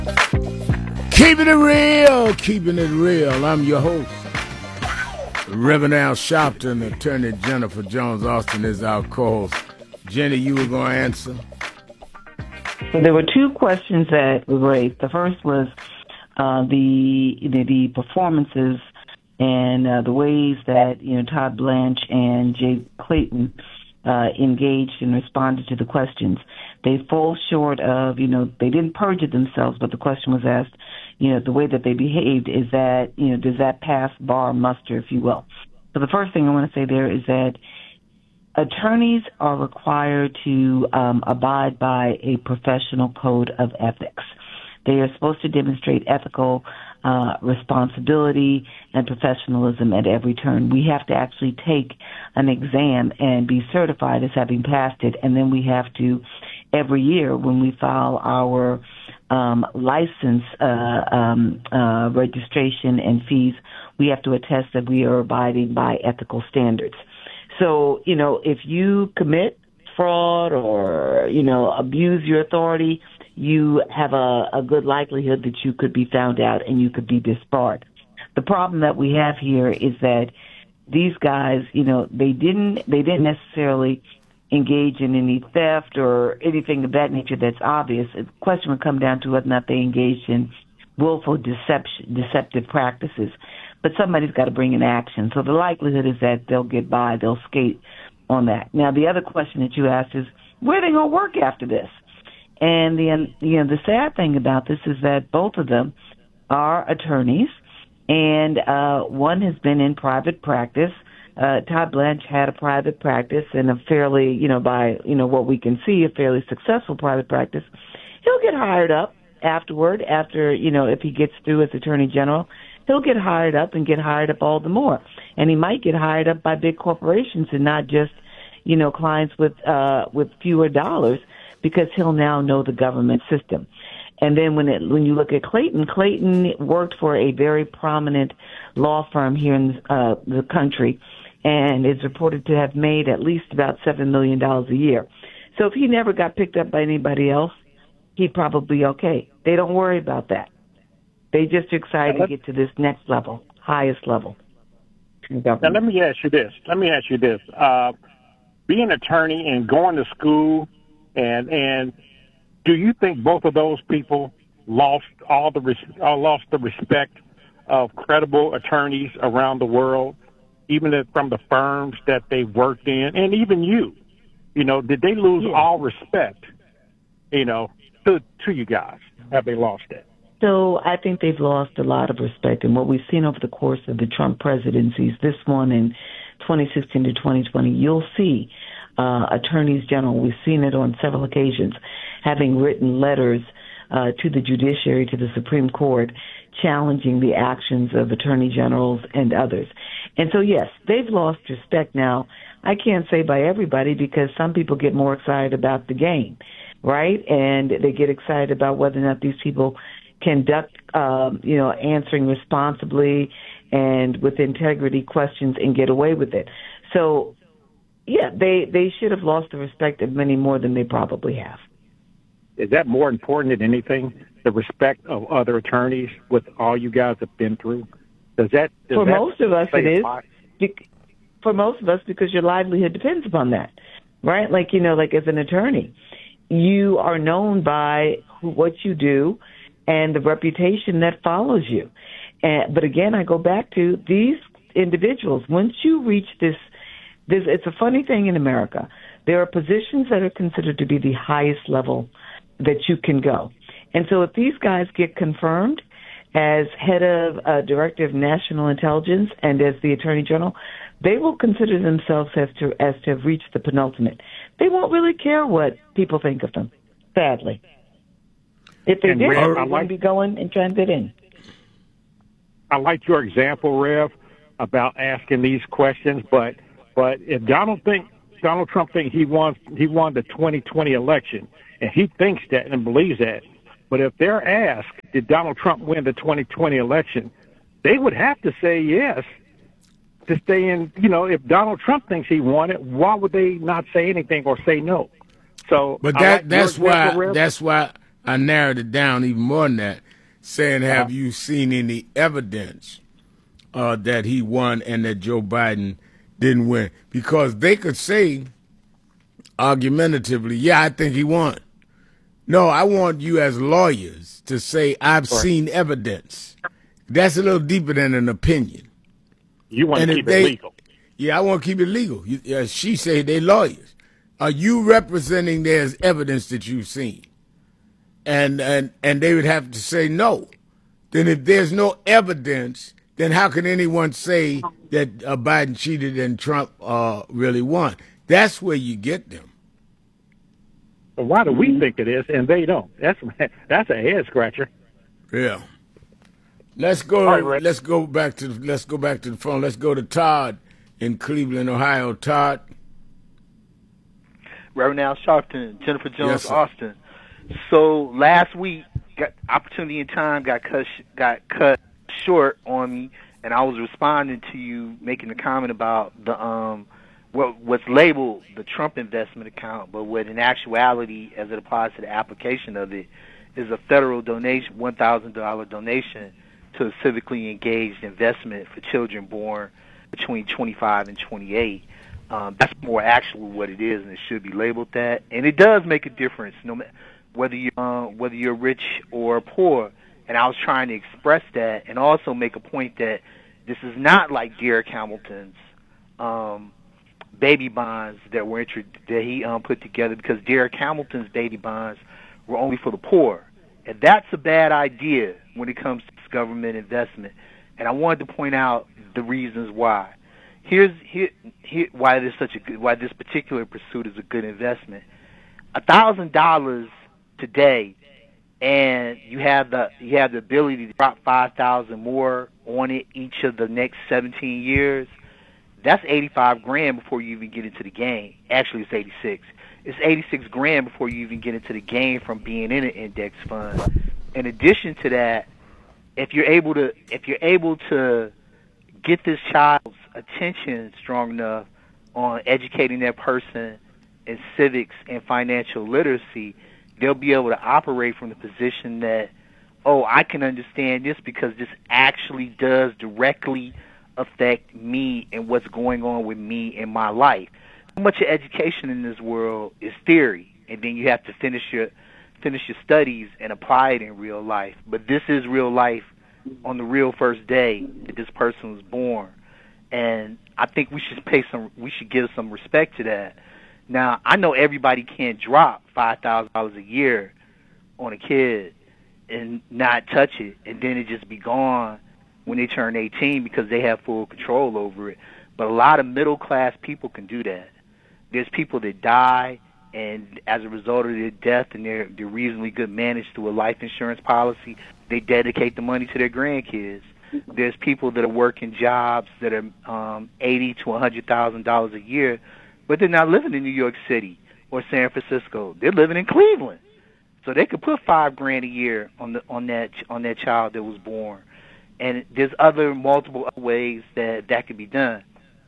Keeping it real, keeping it real. I'm your host, Reverend Al Sharpton. Attorney Jennifer Jones Austin is our co-host. Jenny, you were going to answer? So there were two questions that were raised. The first was the performances and the ways that Todd Blanche and Jay Clayton engaged and responded to the questions. They fall short of, they didn't perjure themselves, but the question was asked, the way that they behaved, is that, does that pass bar muster, if you will? So the first thing I want to say there is that attorneys are required to abide by a professional code of ethics. They are supposed to demonstrate ethical responsibility and professionalism at every turn. We have to actually take an exam and be certified as having passed it, and then we have to, every year when we file our license registration and fees, we have to attest that we are abiding by ethical standards. So, if you commit fraud or, abuse your authority, you have a good likelihood that you could be found out and you could be disbarred. The problem that we have here is that these guys, they didn't necessarily engage in any theft or anything of that nature that's obvious. The question would come down to whether or not they engaged in willful deceptive practices. But somebody's got to bring in action. So the likelihood is that they'll get by, they'll skate on that. Now, the other question that you asked is, where are they going to work after this? And the sad thing about this is that both of them are attorneys, and one has been in private practice. Todd Blanche had a private practice and a fairly, by what we can see, a fairly successful private practice. He'll get hired up afterward, if he gets through as Attorney General. He'll get hired up and get hired up all the more. And he might get hired up by big corporations and not just, clients with fewer dollars, because he'll now know the government system. And then when you look at Clayton worked for a very prominent law firm here in the country and is reported to have made at least about $7 million a year. So if he never got picked up by anybody else, he'd probably be okay. They don't worry about that. They just are excited to get to this next level, highest level. Now, let me ask you this. Being an attorney and going to school, and do you think both of those people lost the respect of credible attorneys around the world, even from the firms that they worked in, and even you? Did they lose all respect, to you guys? Have they lost it? So I think they've lost a lot of respect. And what we've seen over the course of the Trump presidencies, this one in 2016 to 2020, you'll see attorneys general, we've seen it on several occasions, having written letters to the judiciary, to the Supreme Court, challenging the actions of attorney generals and others. And so, yes, they've lost respect now. I can't say by everybody, because some people get more excited about the game, right? And they get excited about whether or not these people conduct, answering responsibly and with integrity questions and get away with it. So, yeah, they should have lost the respect of many more than they probably have. Is that more important than anything, the respect of other attorneys with all you guys have been through? For most of us, it is. For most of us, because your livelihood depends upon that, right? Like as an attorney, you are known by what you do and the reputation that follows you. But again, I go back to these individuals. Once you reach this, it's a funny thing in America. There are positions that are considered to be the highest level that you can go. And so if these guys get confirmed as head of Director of National Intelligence and as the Attorney General, they will consider themselves as to have reached the penultimate. They won't really care what people think of them, sadly. If they did, they wouldn't be going and trying to fit in. I like your example, Rev, about asking these questions, but if Donald Trump thinks he won the 2020 election, and he thinks that and believes that, but if they're asked, did Donald Trump win the 2020 election, they would have to say yes to stay in. If Donald Trump thinks he won it, why would they not say anything or say no? So, but that's why I narrowed it down even more than that, saying, have you seen any evidence that he won and that Joe Biden didn't win? Because they could say argumentatively, yeah, I think he won. No, I want you as lawyers to say, I've seen evidence. That's a little deeper than an opinion. You want to keep it legal. Yeah, I want to keep it legal. She say they lawyers. Are you representing there's evidence that you've seen? And they would have to say no. Then if there's no evidence, then how can anyone say that Biden cheated and Trump really won? That's where you get them. Well, why do we think it is and they don't? That's a head scratcher. Yeah. Let's go. Right, let's go back to the phone. Let's go to Todd in Cleveland, Ohio. Todd. Reverend Al Sharpton, Jennifer Jones, Austin. So last week, Opportunity in Time got cut short on me, and I was responding to you making a comment about the what's labeled the Trump investment account, but what in actuality, as it applies to the application of it, is a federal donation, $1,000 donation to a civically engaged investment for children born between 25 and 28. That's more actually what it is, and it should be labeled that. And it does make a difference, no matter whether you're rich or poor. And I was trying to express that, and also make a point that this is not like Derek Hamilton's baby bonds that he put together, because Derek Hamilton's baby bonds were only for the poor, and that's a bad idea when it comes to government investment. And I wanted to point out the reasons why. Here why this particular pursuit is a good investment. $1,000 today, and you have the ability to drop 5,000 more on it each of the next 17 years. That's $85,000 before you even get into the game. Actually, it's 86. It's $86,000 before you even get into the game from being in an index fund. In addition to that, if you're able to get this child's attention strong enough on educating that person in civics and financial literacy, they'll be able to operate from the position that, I can understand this because this actually does directly affect me and what's going on with me in my life. So much of education in this world is theory, and then you have to finish your studies and apply it in real life. But this is real life on the real first day that this person was born, and I think we should give some respect to that. Now, I know everybody can't drop $5,000 a year on a kid and not touch it, and then it just be gone when they turn 18 because they have full control over it. But a lot of middle-class people can do that. There's people that die, and as a result of their death, and they're reasonably good managed through a life insurance policy, they dedicate the money to their grandkids. There's people that are working jobs that are $80,000 to $100,000 a year, but they're not living in New York City or San Francisco. They're living in Cleveland, so they could put $5,000 a year on that child that was born. And there's multiple ways that could be done.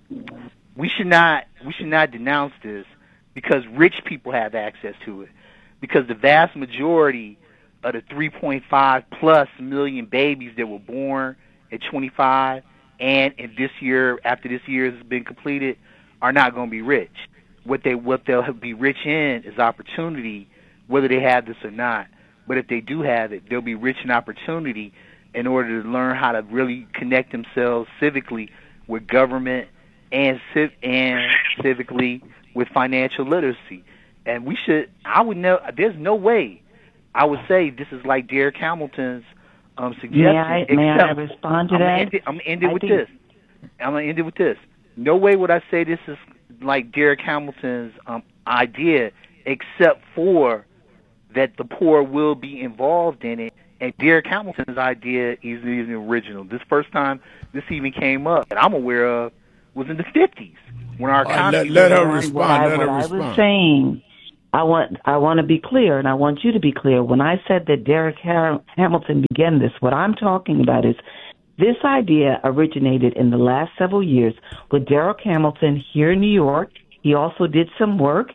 We should not denounce this because rich people have access to it. Because the vast majority of the 3.5 plus million babies that were born at 25 and in this year, after this year has been completed, are not going to be rich. What they'll be rich in is opportunity, whether they have this or not. But if they do have it, they'll be rich in opportunity in order to learn how to really connect themselves civically with government and civically with financial literacy. And there's no way I would say this is like Derek Hamilton's suggestion. May I respond to that? I'm going to end it with this. No way would I say this is like Derek Hamilton's idea, except for that the poor will be involved in it. And Derek Hamilton's idea is even original. This first time this even came up that I'm aware of was in the 50s when our economy. Let her respond. What I was saying, I want to be clear, and I want you to be clear. When I said that Derek Hamilton began this, what I'm talking about is this idea originated in the last several years with Derek Hamilton here in New York. He also did some work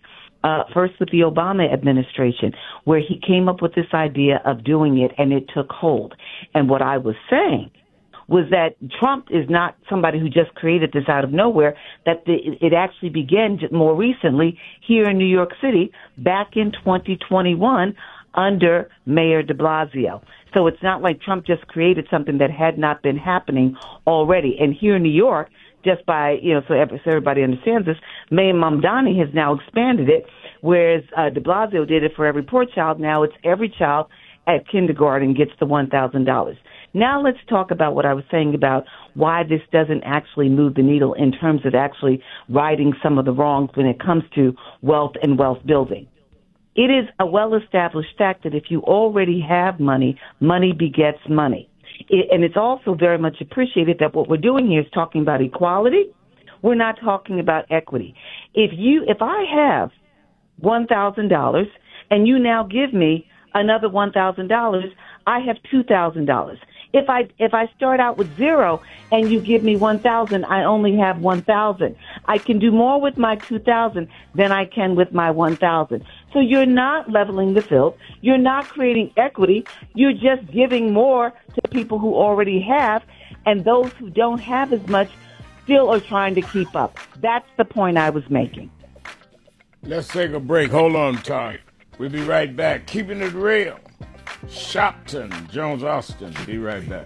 first with the Obama administration, where he came up with this idea of doing it, and it took hold. And what I was saying was that Trump is not somebody who just created this out of nowhere, that it actually began more recently here in New York City back in 2021 under Mayor de Blasio. So it's not like Trump just created something that had not been happening already. And here in New York, just by, so everybody understands this, Mayor Mamdani has now expanded it, whereas de Blasio did it for every poor child. Now it's every child at kindergarten gets the $1,000. Now let's talk about what I was saying about why this doesn't actually move the needle in terms of actually righting some of the wrongs when it comes to wealth and wealth building. It is a well-established fact that if you already have money, money begets money. And it's also very much appreciated that what we're doing here is talking about equality. We're not talking about equity. If I have $1,000 and you now give me another $1,000, I have $2,000. If I start out with zero and you give me 1,000, I only have 1,000. I can do more with my 2,000 than I can with my 1,000. So you're not leveling the field. You're not creating equity. You're just giving more to people who already have, and those who don't have as much still are trying to keep up. That's the point I was making. Let's take a break. Hold on, Todd. We'll be right back. Keeping it real. Shopton, Jones Austin. Be right back.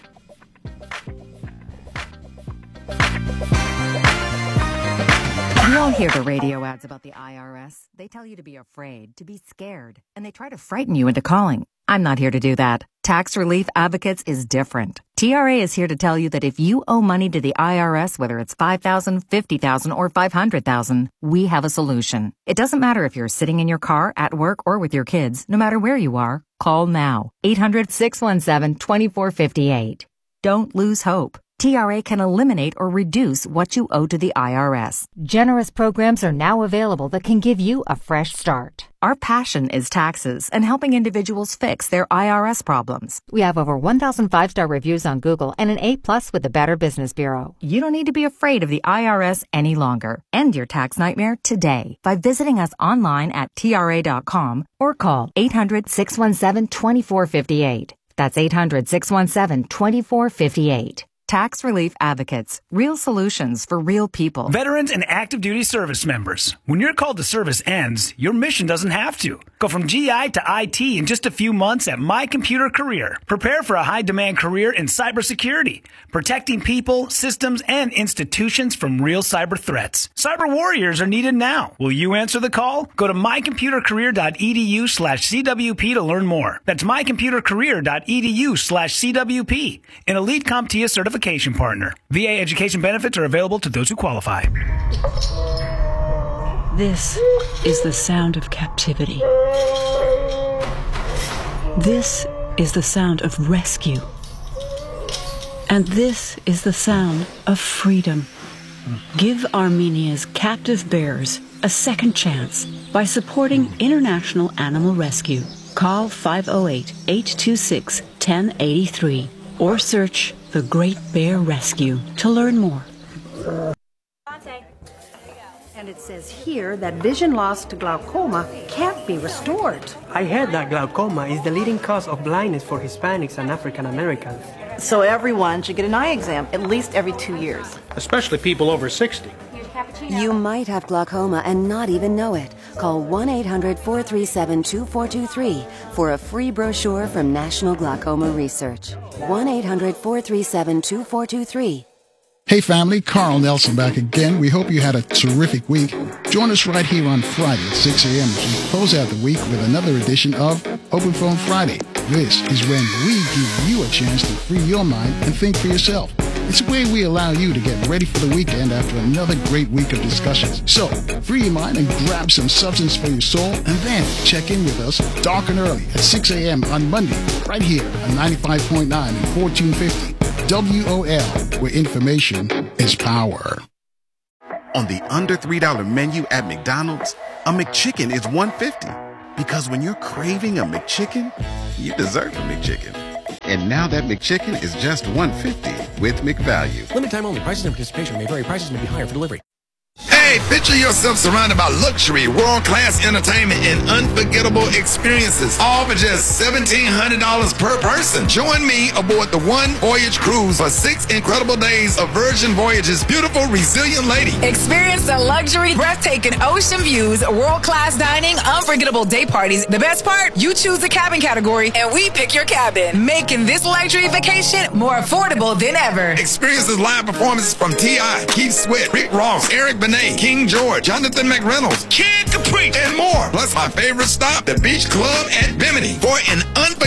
You all hear the radio ads about the IRS. They tell you to be afraid, to be scared, and they try to frighten you into calling. I'm not here to do that. Tax Relief Advocates is different. TRA is here to tell you that if you owe money to the IRS, whether it's $5,000, $50,000, or $500,000, we have a solution. It doesn't matter if you're sitting in your car, at work, or with your kids. No matter where you are, call now. 800-617-2458. Don't lose hope. TRA can eliminate or reduce what you owe to the IRS. Generous programs are now available that can give you a fresh start. Our passion is taxes and helping individuals fix their IRS problems. We have over 1,000 5-star reviews on Google and an A+ with the Better Business Bureau. You don't need to be afraid of the IRS any longer. End your tax nightmare today by visiting us online at TRA.com or call 800-617-2458. That's 800-617-2458. Tax Relief Advocates. Real solutions for real people. Veterans and active duty service members. When your call to service ends, your mission doesn't have to. Go from GI to IT in just a few months at My Computer Career. Prepare for a high-demand career in cybersecurity, protecting people, systems, and institutions from real cyber threats. Cyber warriors are needed now. Will you answer the call? Go to mycomputercareer.edu/CWP to learn more. That's mycomputercareer.edu/CWP. An elite CompTIA certification partner. VA education benefits are available to those who qualify. This is the sound of captivity. This is the sound of rescue. And this is the sound of freedom. Give Armenia's captive bears a second chance by supporting International Animal Rescue. Call 508-826-1083 or search The Great Bear Rescue to learn more. And it says here that vision loss to glaucoma can't be restored. I heard that glaucoma is the leading cause of blindness for Hispanics and African Americans. So everyone should get an eye exam at least every 2 years. Especially people over 60. You might have glaucoma and not even know it. Call 1-800-437-2423 for a free brochure from National Glaucoma Research. 1-800-437-2423. Hey family, Carl Nelson back again. We hope you had a terrific week. Join us right here on Friday at 6 a.m. as we close out the week with another edition of Open Phone Friday. This is when we give you a chance to free your mind and think for yourself. It's a way we allow you to get ready for the weekend after another great week of discussions. So, free your mind and grab some substance for your soul, and then check in with us dark and early at 6 a.m. on Monday, right here on 95.9 and 1450 WOL, where information is power. On the under $3 menu at McDonald's, a McChicken is $1.50. Because when you're craving a McChicken, you deserve a McChicken. And now that McChicken is just $1.50 with McValue. Limited time only. Prices and participation may vary. Prices may be higher for delivery. Hey! Hey, picture yourself surrounded by luxury, world-class entertainment, and unforgettable experiences, all for just $1,700 per person. Join me aboard the One Voyage Cruise for 6 incredible days of Virgin Voyage's beautiful, resilient lady. Experience the luxury, breathtaking ocean views, world-class dining, unforgettable day parties. The best part? You choose the cabin category, and we pick your cabin, making this luxury vacation more affordable than ever. Experience live performances from T.I., Keith Sweat, Rick Ross, Eric Benet, King George, Jonathan McReynolds, Kid Capri, and more. Plus my favorite stop, the Beach Club at Bimini, for an unforgettable